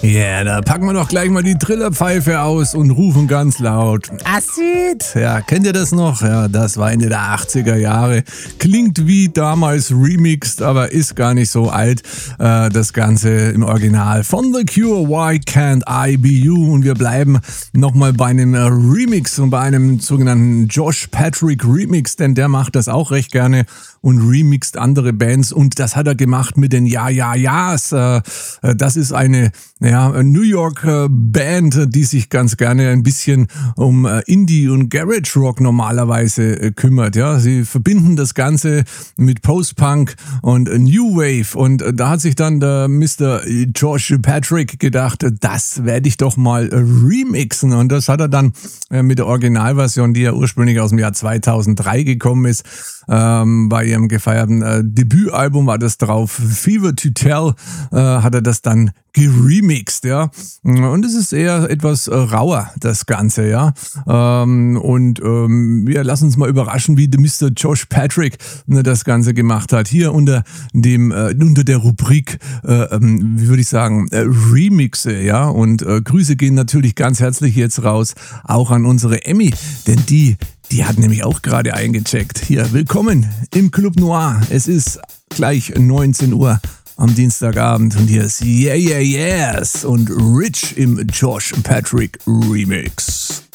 Ja, da packen wir doch gleich mal die Trillerpfeife aus und rufen ganz laut: Acid! Ja, kennt ihr das noch? Ja, das war Ende der 80er Jahre. Klingt wie damals remixed, aber ist gar nicht so alt. Das Ganze im Original von The Cure, Why Can't I Be You? Und wir bleiben nochmal bei einem Remix und bei einem sogenannten Josh Patrick Remix, denn der macht das auch recht gerne und remixt andere Bands, und das hat er gemacht mit den Ja, Ja, Ja's. Das ist eine New York Band, die sich ganz gerne ein bisschen um Indie und Garage Rock normalerweise kümmert. Ja, sie verbinden das Ganze mit Post-Punk und New Wave, und da hat sich dann der Mr. Josh Patrick gedacht, das werde ich doch mal remixen, und das hat er dann mit der Originalversion, die ja ursprünglich aus dem Jahr 2003 gekommen ist, bei ihrem gefeierten Debütalbum war das drauf, Fever to Tell, hat er das dann geremixed, ja. Und es ist eher etwas rauer, das Ganze, ja. Wir lassen uns mal überraschen, wie der Mr. Josh Patrick das Ganze gemacht hat. Hier unter der Rubrik, wie würde ich sagen, Remixe, ja. Und Grüße gehen natürlich ganz herzlich jetzt raus, auch an unsere Emmy, denn die hat nämlich auch gerade eingecheckt. Hier, willkommen im Club Noir. Es ist gleich 19 Uhr am Dienstagabend und hier ist Yeah Yeah Yes und Rich im Josh Patrick Remix.